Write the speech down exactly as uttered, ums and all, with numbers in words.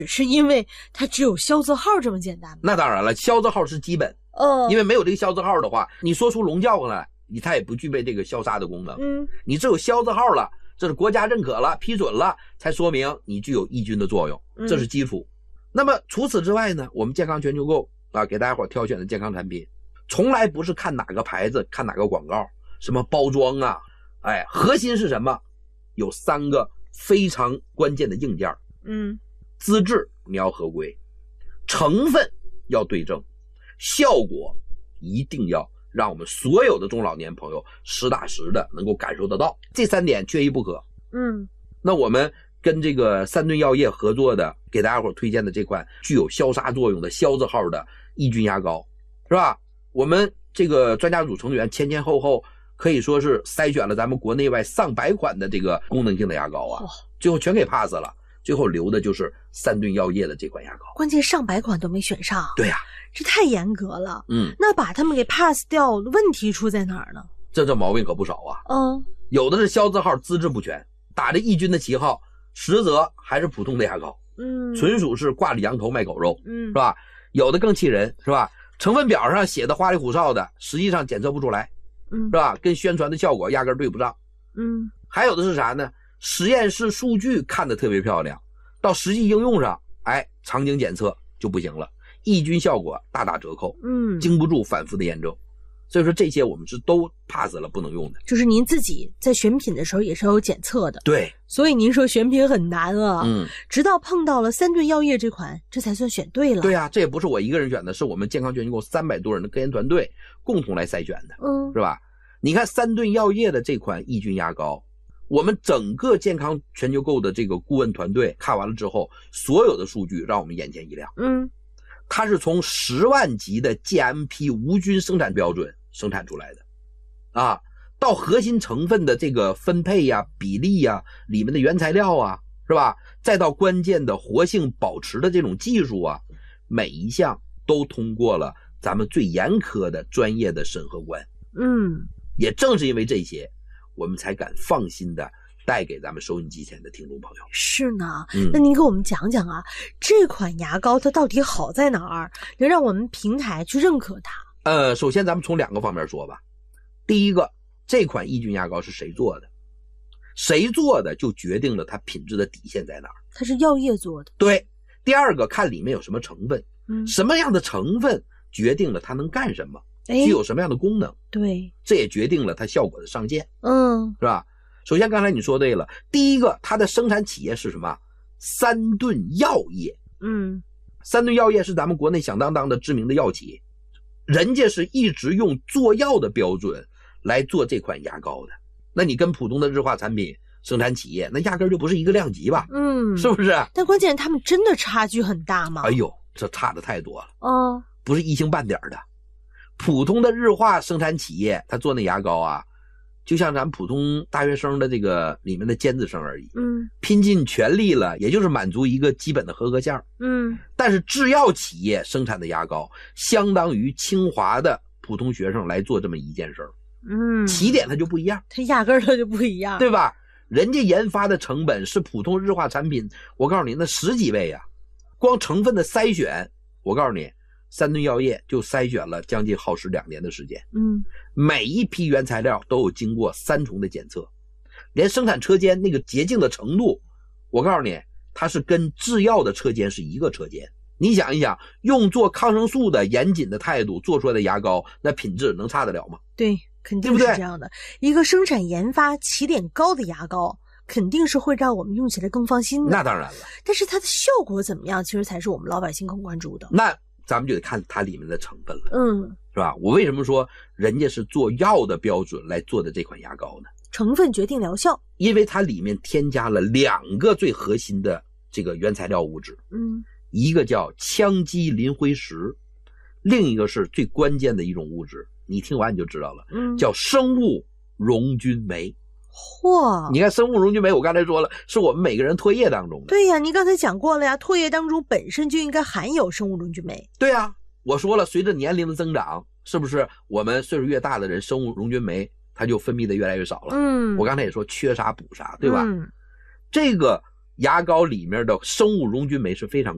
是因为它只有消字号这么简单吗？ 那当然了，消字号是基本， 哦， 因为没有这个消字号的话，你说出龙叫来，它也不具备这个消杀的功能。 嗯， 你只有消字号了，这是国家认可了、批准了，才说明你具有抑菌的作用，这是基础。嗯、那么除此之外呢，我们健康全球购啊，给大家伙挑选的健康产品，从来不是看哪个牌子、看哪个广告，什么包装啊，哎，核心是什么？有三个非常关键的硬件， 嗯， 资质你要合规，成分要对症，效果一定要让我们所有的中老年朋友实打实的能够感受得到，这三点缺一不可。 嗯， 那我们跟这个三顿药业合作的，给大家伙推荐的这款具有消杀作用的消字号的抑菌牙膏，是吧？我们这个专家组成员前前后后可以说是筛选了咱们国内外上百款的这个功能性的牙膏啊，最后全给 pass 了，最后留的就是三顿药业的这款牙膏。 关键上百款都没选上。 对呀、啊， 这太严格了。 嗯， 那把他们给 pass 掉，问题出在哪儿呢？ 这这毛病可不少啊。 嗯， 有的是消字号资质不全，打着抑菌的旗号，实则还是普通的牙膏。 嗯， 纯属是挂着羊头卖狗肉。 嗯， 是吧？有的更气人，是吧？成分表上写的花里胡哨的，实际上检测不出来。 嗯， 是吧？跟宣传的效果压根对不上。 嗯， 还有的是啥呢？实验室数据看得特别漂亮，到实际应用上，哎，场景检测就不行了，抑菌效果大打折扣。 嗯， 经不住反复的验证。所以说这些我们是都 pass 了，不能用的。 就是您自己在选品的时候也是要有检测的。 对， 所以您说选品很难啊。 嗯， 直到碰到了三顿药业这款，这才算选对了。 对啊，这也不是我一个人选的，是我们健康全球购三百多人的科研团队共同来筛选的。 嗯， 是吧？你看三顿药业的这款抑菌牙膏，我们整个健康全球购的这个顾问团队看完了之后，所有的数据让我们眼前一亮。 嗯， 它是从十万级的 G M P 无菌生产标准生产出来的，啊，到核心成分的这个分配呀、比例呀、里面的原材料啊，是吧？再到关键的活性保持的这种技术啊，每一项都通过了咱们最严苛的专业的审核关。 嗯。 也正是因为这些，我们才敢放心的带给咱们收音机前的听众朋友。 是呢， 嗯， 那您给我们讲讲啊，这款牙膏它到底好在哪儿，能让我们平台去认可它？ 呃，首先咱们从两个方面说吧。第一个，这款抑菌牙膏是谁做的？谁做的就决定了它品质的底线在哪儿。 它是药业做的。 对。第二个，看里面有什么成分， 嗯，什么样的成分决定了它能干什么。具有什么样的功能？ 对， 这也决定了它效果的上限。 嗯， 是吧？首先刚才你说对了，第一个，它的生产企业是什么？三顿药业。 嗯， 三顿药业是咱们国内响当当的知名的药企，人家是一直用做药的标准来做这款牙膏的。那你跟普通的日化产品生产企业，那压根就不是一个量级吧？ 嗯， 是不是？ 但关键他们真的差距很大吗？ 哎呦，这差的太多了。 哦， 不是一星半点的。普通的日化生产企业，他做那牙膏啊，就像咱普通大学生的这个里面的尖子生而已。 嗯， 拼尽全力了，也就是满足一个基本的合格线。 嗯， 但是制药企业生产的牙膏，相当于清华的普通学生来做这么一件事儿。 嗯， 起点它就不一样， 它压根儿它就不一样， 对吧？人家研发的成本是普通日化产品，我告诉你那十几倍啊！光成分的筛选，我告诉你。三顿药业就筛选了将近耗时两年的时间， 嗯， 每一批原材料都有经过三重的检测，连生产车间那个洁净的程度，我告诉你，它是跟制药的车间是一个车间。你想一想，用做抗生素的严谨的态度做出来的牙膏，那品质能差得了吗？ 对，肯定是这样的。对对，一个生产研发起点高的牙膏，肯定是会让我们用起来更放心的。 那当然了， 但是它的效果怎么样，其实才是我们老百姓更关注的。 那咱们就得看它里面的成分了， 嗯， 是吧？我为什么说人家是做药的标准来做的这款牙膏呢？ 成分决定疗效， 因为它里面添加了两个最核心的这个原材料物质， 嗯， 一个叫羟基磷灰石，另一个是最关键的一种物质，你听完你就知道了， 嗯， 叫生物溶菌酶。 嚯！ 你看生物溶菌酶，我刚才说了，是我们每个人唾液当中的。 对呀，你刚才讲过了呀，唾液当中本身就应该含有生物溶菌酶。 对呀，我说了，随着年龄的增长，是不是我们岁数越大的人，生物溶菌酶它就分泌的越来越少了？ 嗯， 我刚才也说缺啥补啥，对吧？ 嗯， 这个牙膏里面的生物溶菌酶是非常